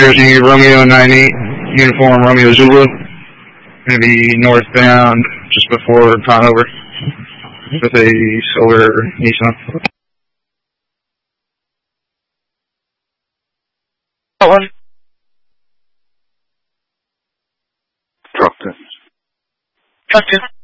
Jersey, Romeo 98, uniform Romeo Zulu. Going to be northbound just before Conover with a silver Nissan. One. Truckton. Truckton.